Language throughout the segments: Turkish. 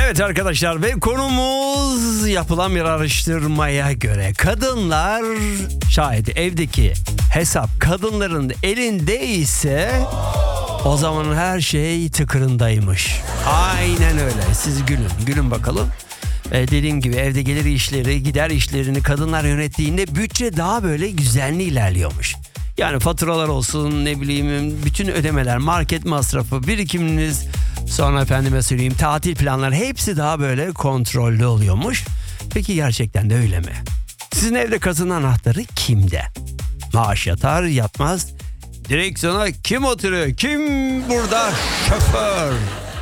Evet arkadaşlar ve konumuz yapılan bir araştırmaya göre kadınlar şayet evdeki hesap kadınların elindeyse o zaman her şey tıkırındaymış. Aynen öyle. Siz gülün bakalım. Dediğim gibi evde gelir işleri, gider işlerini kadınlar yönettiğinde bütçe daha böyle güzelli ilerliyormuş. Yani faturalar olsun, ne bileyim, bütün ödemeler, market masrafı, birikiminiz, sonra efendime söyleyeyim tatil planları, hepsi daha böyle kontrollü oluyormuş. Peki gerçekten de öyle mi? Sizin evde kasının anahtarı kimde? Maaş yatar yatmaz direksiyona kim oturuyor? Kim burada şoför?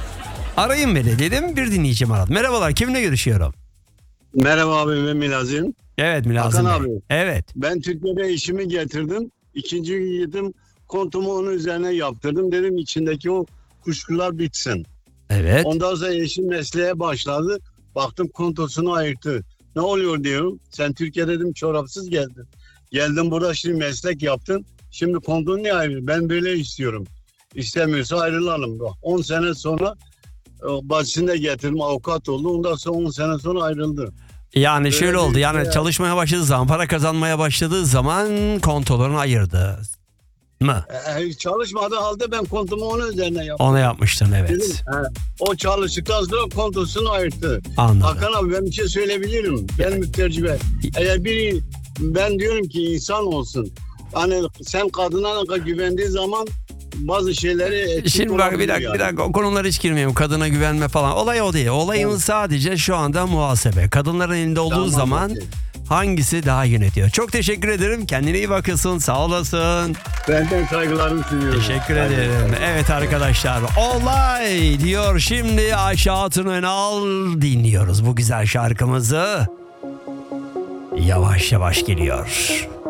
Arayın beni dedim, bir dinleyicim aradı. Merhabalar, kimle görüşüyorum? Merhaba abi, ben Milazim. Evet Milazim Bey. Hakan abi. Evet. Ben Türkiye'de işimi getirdim. İkinci gün gittim, kontumu onun üzerine yaptırdım. Dedim içindeki o kuşkular bitsin. Evet. Ondan sonra eşim mesleğe başladı. Baktım kontosunu ayırttı. Ne oluyor diyorum. Sen Türkiye'de dedim çorapsız geldin. Geldim burada şimdi meslek yaptın. Şimdi kontonu niye ayırıyorsun? Ben böyle istiyorum. İstemiyorsa ayrılalım. 10 sene sonra bacısını da getirdim, avukat oldu. Ondan sonra 10 sene sonra ayrıldı. Yani Böyle şöyle oldu, yani ya. çalışmaya başladığı zaman, para kazanmaya başladığı zaman kontolarını ayırdı mı? Çalışmadığı halde ben kontumu onun üzerine yaptım. Onu yapmıştın, Dedim, evet. o çalıştıktan sonra kontosunu ayırttı. Anladım. Hakan abi, ben bir şey söyleyebilirim. Ben mütecrübe. Eğer ben diyorum ki insan olsun. Hani sen kadına güvendiği zaman bazı şeyleri Şimdi bak bir dakika o konulara hiç girmeyeyim. Kadına güvenme falan. Olay o değil. Olayımız sadece şu anda muhasebe. Kadınların elinde olduğu zaman hangisi daha yönetiyor? Çok teşekkür ederim. Kendine iyi bakıyorsun. Sağ olasın. Benden saygılarımı sunuyorum. Teşekkür ederim. Evet arkadaşlar. Olay diyor. Şimdi Ayşe Hatun Önal dinliyoruz bu güzel şarkımızı. Yavaş yavaş geliyor.